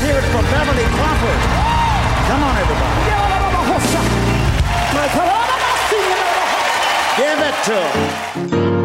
hear it for Beverly Crawford. Come on, everybody. Give it to him.